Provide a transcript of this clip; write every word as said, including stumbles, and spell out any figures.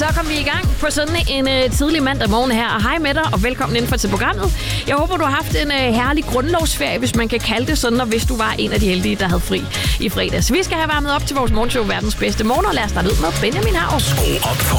kom vi i gang på sådan en uh, tidlig mandag morgen her. Og hej med dig, og velkommen indenfor til programmet. Jeg håber, du har haft en uh, herlig grundlovsferie, hvis man kan kalde det sådan, og hvis du var en af de heldige, der havde fri i fredags. Vi skal have varmet op til vores morgenshow, verdens bedste morgen, og lad os starte ud med Benjamin Haus. Skru op for